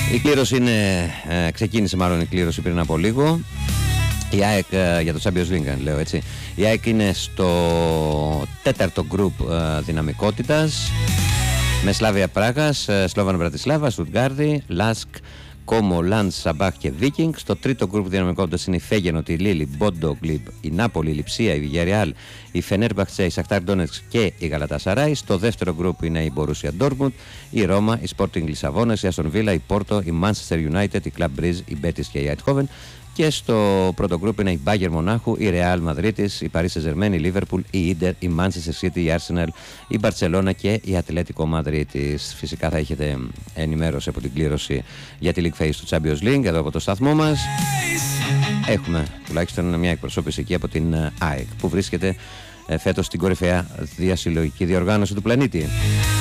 Η κλήρωση ξεκίνησε μάλλον η κλήρωση πριν από λίγο. Η ΑΕΚ για το Champions League, λέω έτσι. Η ΑΕΚ είναι στο 4ο γκρουπ δυναμικότητας με Σλάβια Πράγας, Σλόβαν Βρατισλάβα, Στουτγκάρδη, Λάσκ, Κόμο, Λαντ, Σαμπάχ και Βίκινγκ. Στο 3ο γκρουπ δυναμικότητας είναι η Φέγενοτ, η Λίλι, Μπόντο Γκλιμπ, η Νάπολη, η Λιψία, η Βιγιαρεάλ, η Φενέρμπαχτσε, η Σαχτάρ Ντόνετσκ και η Γαλατασαράι. Στο 2ο γκρουπ είναι η Μπορούσια Ντόρτμουντ, η Ρώμα, η Sporting Λισαβόνας, η Αστον Βίλα, η Πόρτο, η Manchester United, η Club Brugge, η Betis και η Eindhoven. Και στο πρώτο γκρουπ είναι η Bayern Μονάχου, η Real Μαδρίτης, η Paris Saint-Germain, η Liverpool, η Ίντερ, η Manchester City, η Arsenal, η Barcelona και η Ατλέτικο Μαδρίτης. Φυσικά θα έχετε ενημέρωση από την κλήρωση για τη League Phase του Champions League εδώ από το σταθμό μας. Έχουμε τουλάχιστον μια εκπροσώπηση εκεί από την ΑΕΚ που βρίσκεται φέτος στην κορυφαία διασυλλογική διοργάνωση του πλανήτη.